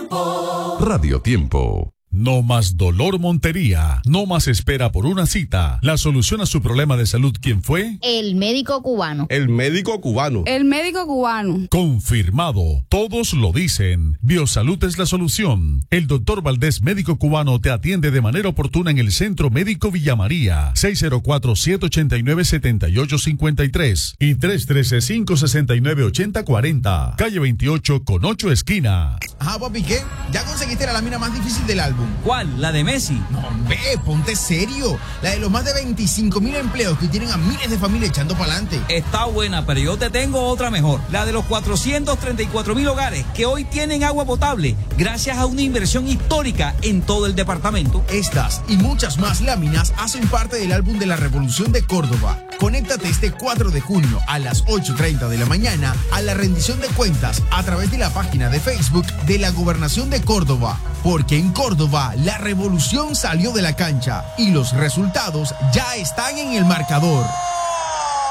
Radio Tiempo. No más dolor Montería, no más espera por una cita. La solución a su problema de salud, ¿quién fue? El médico cubano. El médico cubano. El médico cubano. Confirmado, todos lo dicen. Biosalud es la solución. El doctor Valdés, médico cubano, te atiende de manera oportuna en el Centro Médico Villa María, 604-789-7853 y 313-569-8040, calle 28 con 8 esquina. Ajá, papi, ¿qué? ¿Ya conseguiste la lámina más difícil del álbum? ¿Cuál? ¿La de Messi? No, hombre, ponte serio. La de los más de 25,000 empleos que tienen a miles de familias echando para adelante. Está buena, pero yo te tengo otra mejor. La de los 434,000 hogares que hoy tienen agua potable gracias a una inversión histórica en todo el departamento. Estas y muchas más láminas hacen parte del álbum de la Revolución de Córdoba. Conéctate este 4 de junio a las 8:30 de la mañana a la rendición de cuentas a través de la página de Facebook de la Gobernación de Córdoba. Porque en Córdoba la revolución salió de la cancha y los resultados ya están en el marcador.